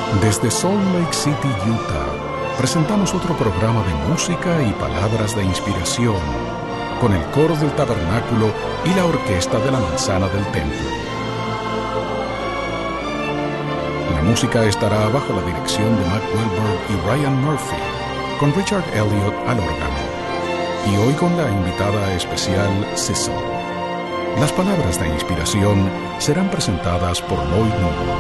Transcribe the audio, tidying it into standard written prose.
Desde Salt Lake City, Utah, presentamos otro programa de música y palabras de inspiración, con el coro del tabernáculo y la orquesta de la manzana del templo. La música estará bajo la dirección de Mac Wilberg y Ryan Murphy, con Richard Elliott al órgano, y hoy con la invitada especial Sissel. Las palabras de inspiración serán presentadas por Lloyd Newell.